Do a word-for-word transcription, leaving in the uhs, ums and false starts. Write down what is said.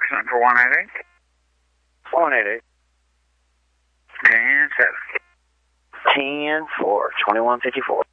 Central one eight eight. one eight eight. ten seven. ten four, twenty-one fifty-four.